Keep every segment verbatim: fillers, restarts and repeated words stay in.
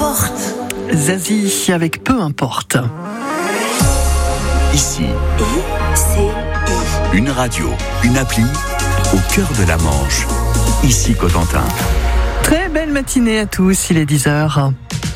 importe. Zazie avec Peu importe. Ici, I C I. une radio, une appli, au cœur de la Manche. Ici Cotentin. Très belle matinée à tous, il est dix heures.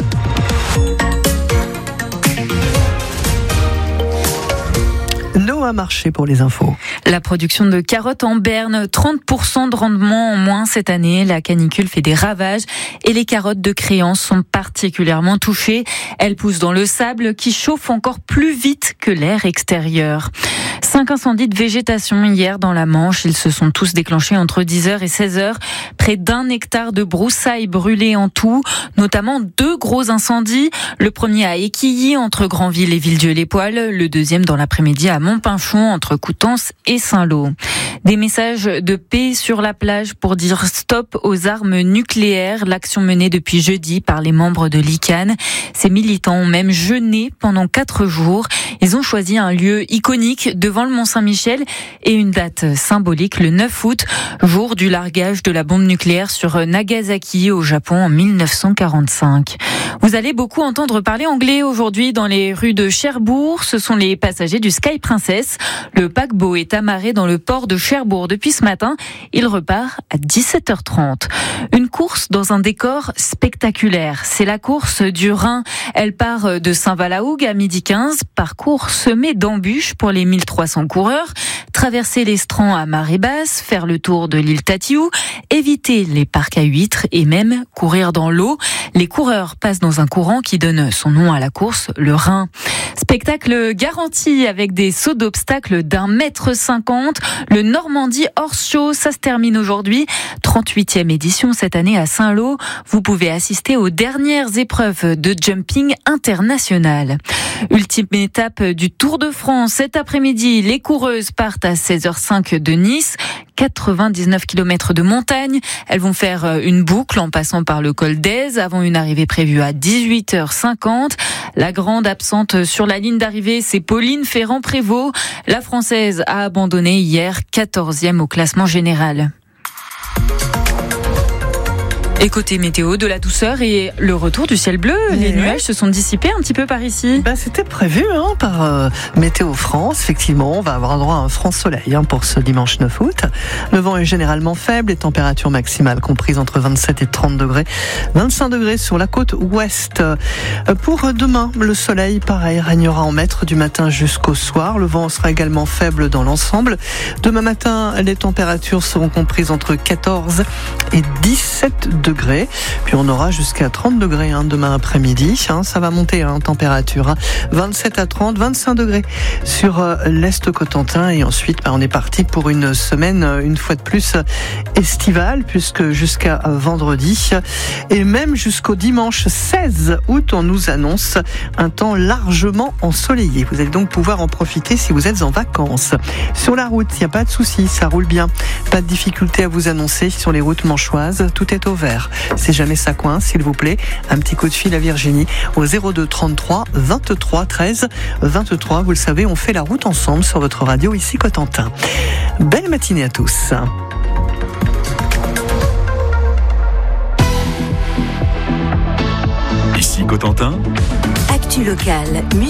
Noah Marché pour les infos. La production de carottes en berne, trente pour cent de rendement en moins cette année. La canicule fait des ravages et les carottes de créance sont particulièrement touchées. Elles poussent dans le sable qui chauffe encore plus vite que l'air extérieur. Cinq incendies de végétation hier dans la Manche. Ils se sont tous déclenchés entre dix heures et seize heures. Près d'un hectare de broussailles brûlées en tout, notamment deux gros incendies. Le premier à Équilly, entre Granville et Villedieu-les-Poêles. Le deuxième dans l'après-midi à Montpinchon, entre Coutances et Saint-Lô. Des messages de paix sur la plage pour dire stop aux armes nucléaires. L'action menée depuis jeudi par les membres de l'I C A N. Ces militants ont même jeûné pendant quatre jours. Ils ont choisi un lieu iconique devant le Mont-Saint-Michel et une date symbolique, le neuf août, jour du largage de la bombe nucléaire sur Nagasaki au Japon en mille neuf cent quarante-cinq. Vous allez beaucoup entendre parler anglais aujourd'hui dans les rues de Cherbourg. Ce sont les passagers du Sky Princess. Le paquebot est amarré dans le port de Cherbourg depuis ce matin. Il repart à dix-sept heures trente. Une course dans un décor spectaculaire. C'est la course du Rhin. Elle part de Saint-Valahougue à midi quinze. Parcours semé d'embûches pour les mille trois cents coureurs. Traverser l'Estran à marée basse, faire le tour de l'île Tatiou, éviter les parcs à huîtres et même courir dans l'eau. Les coureurs passent dans un courant qui donne son nom à la course, le Rhin. Spectacle garanti avec des sauts d'obstacles d'un mètre cinquante. Le Normandie Horse Show, ça se termine aujourd'hui. trente-huitième édition cette année à Saint-Lô. Vous pouvez assister aux dernières épreuves de jumping international. Ultime étape du Tour de France. Cet après-midi, les coureuses partent à seize heures cinq de Nice. quatre-vingt-dix-neuf kilomètres de montagne. Elles vont faire une boucle en passant par le col d'Aise avant une arrivée prévue à dix-huit heures cinquante. La grande absente sur la ligne d'arrivée, c'est Pauline Ferrand-Prévot. La Française a abandonné hier, quatorzième au classement général. Et côté météo, de la douceur et le retour du ciel bleu. Les oui. nuages se sont dissipés un petit peu par ici. Bah, c'était prévu hein, par euh, Météo France. Effectivement, on va avoir droit à un franc soleil hein, pour ce dimanche neuf août. Le vent est généralement faible, les températures maximales comprises entre vingt-sept et trente degrés. vingt-cinq degrés sur la côte ouest. Euh, pour demain, le soleil, pareil, régnera en maître du matin jusqu'au soir. Le vent sera également faible dans l'ensemble. Demain matin, les températures seront comprises entre quatorze et dix-sept degrés. degrés. Puis on aura jusqu'à trente degrés hein, demain après-midi. Hein, ça va monter en hein, température. Hein. vingt-sept à trente, vingt-cinq degrés sur euh, l'Est Cotentin. Et ensuite, bah, on est parti pour une semaine, une fois de plus, estivale, puisque jusqu'à vendredi et même jusqu'au dimanche seize août, on nous annonce un temps largement ensoleillé. Vous allez donc pouvoir en profiter si vous êtes en vacances. Sur la route, il n'y a pas de souci, ça roule bien. Pas de difficulté à vous annoncer sur les routes manchoises. Tout est au vert. Si jamais ça coince, s'il vous plaît, un petit coup de fil à Virginie au zéro deux trente-trois vingt-trois treize vingt-trois. Vous le savez, on fait la route ensemble sur votre radio ici Cotentin. Belle matinée à tous. Ici Cotentin. Actu locale.